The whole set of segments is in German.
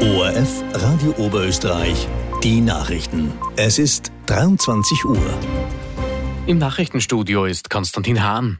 ORF Radio Oberösterreich, die Nachrichten. Es ist 23 Uhr. Im Nachrichtenstudio ist Konstantin Hahn.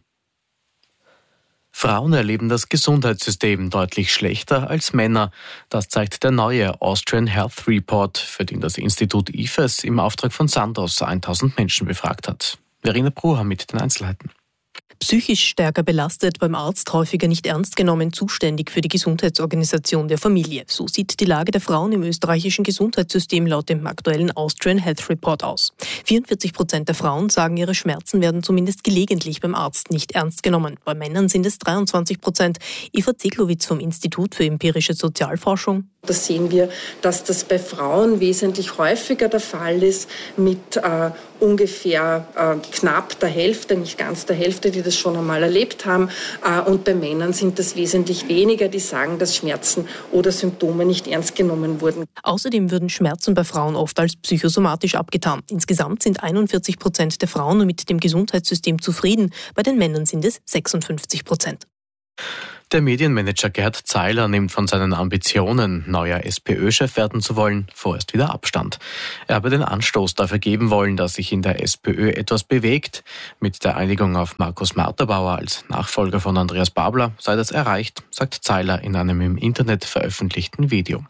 Frauen erleben das Gesundheitssystem deutlich schlechter als Männer. Das zeigt der neue Austrian Health Report, für den das Institut IFES im Auftrag von Sandoz 1000 Menschen befragt hat. Verena Brucher mit den Einzelheiten. Psychisch stärker belastet, beim Arzt häufiger nicht ernst genommen, zuständig für die Gesundheitsorganisation der Familie. So sieht die Lage der Frauen im österreichischen Gesundheitssystem laut dem aktuellen Austrian Health Report aus. 44% der Frauen sagen, ihre Schmerzen werden zumindest gelegentlich beim Arzt nicht ernst genommen. Bei Männern sind es 23%. Eva Zeglowitz vom Institut für empirische Sozialforschung. Da sehen wir, dass das bei Frauen wesentlich häufiger der Fall ist, mit ungefähr knapp der Hälfte, nicht ganz der Hälfte, die das schon einmal erlebt haben. Und bei Männern sind das wesentlich weniger, die sagen, dass Schmerzen oder Symptome nicht ernst genommen wurden. Außerdem würden Schmerzen bei Frauen oft als psychosomatisch abgetan. Insgesamt sind 41% der Frauen mit dem Gesundheitssystem zufrieden. Bei den Männern sind es 56%. Der Medienmanager Gerhard Zeiler nimmt von seinen Ambitionen, neuer SPÖ-Chef werden zu wollen, vorerst wieder Abstand. Er habe den Anstoß dafür geben wollen, dass sich in der SPÖ etwas bewegt. Mit der Einigung auf Markus Marterbauer als Nachfolger von Andreas Babler sei das erreicht, sagt Zeiler in einem im Internet veröffentlichten Video.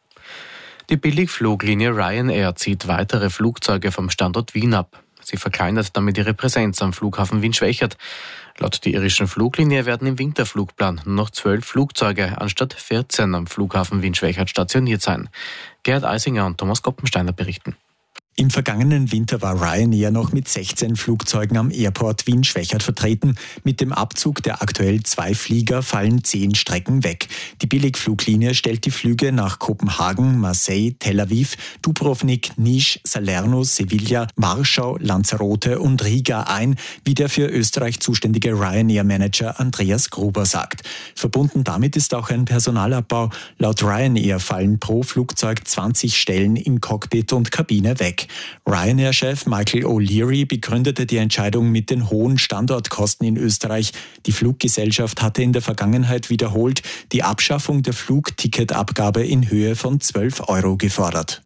Die Billigfluglinie Ryanair zieht weitere Flugzeuge vom Standort Wien ab. Sie verkleinert damit ihre Präsenz am Flughafen Wien-Schwechat. Laut der irischen Fluglinie werden im Winterflugplan nur noch 12 Flugzeuge anstatt 14 am Flughafen Wien-Schwechat stationiert sein. Gerhard Eisinger und Thomas Koppensteiner berichten. Im vergangenen Winter war Ryanair noch mit 16 Flugzeugen am Airport Wien-Schwechat vertreten. Mit dem Abzug der aktuell 2 Flieger fallen 10 Strecken weg. Die Billigfluglinie stellt die Flüge nach Kopenhagen, Marseille, Tel Aviv, Dubrovnik, Niš, Salerno, Sevilla, Warschau, Lanzarote und Riga ein, wie der für Österreich zuständige Ryanair-Manager Andreas Gruber sagt. Verbunden damit ist auch ein Personalabbau. Laut Ryanair fallen pro Flugzeug 20 Stellen in Cockpit und Kabine weg. Ryanair-Chef Michael O'Leary begründete die Entscheidung mit den hohen Standortkosten in Österreich. Die Fluggesellschaft hatte in der Vergangenheit wiederholt die Abschaffung der Flugticketabgabe in Höhe von 12 € gefordert.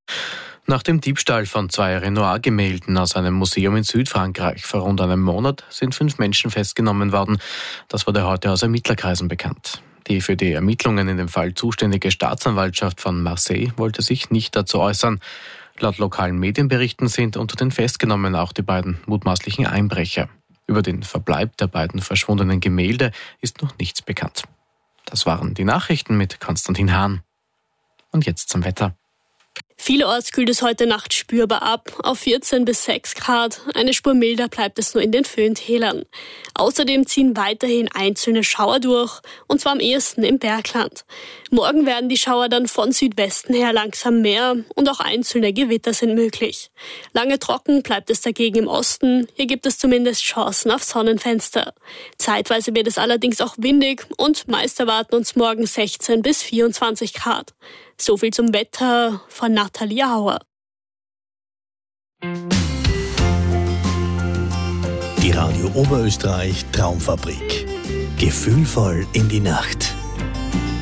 Nach dem Diebstahl von 2 Renoir-Gemälden aus einem Museum in Südfrankreich vor rund einem Monat sind 5 Menschen festgenommen worden. Das wurde heute aus Ermittlerkreisen bekannt. Die für die Ermittlungen in dem Fall zuständige Staatsanwaltschaft von Marseille wollte sich nicht dazu äußern. Laut lokalen Medienberichten sind unter den Festgenommenen auch die beiden mutmaßlichen Einbrecher. Über den Verbleib der beiden verschwundenen Gemälde ist noch nichts bekannt. Das waren die Nachrichten mit Konstantin Hahn. Und jetzt zum Wetter. Vielerorts kühlt es heute Nacht spürbar ab, auf 14 bis 6 Grad. Eine Spur milder bleibt es nur in den Föhntälern. Außerdem ziehen weiterhin einzelne Schauer durch, und zwar am ehesten im Bergland. Morgen werden die Schauer dann von Südwesten her langsam mehr und auch einzelne Gewitter sind möglich. Lange trocken bleibt es dagegen im Osten. Hier gibt es zumindest Chancen auf Sonnenfenster. Zeitweise wird es allerdings auch windig und meist erwarten uns morgen 16 bis 24 Grad. So viel zum Wetter von Nathalie Hauer. Die Radio Oberösterreich Traumfabrik. Gefühlvoll in die Nacht.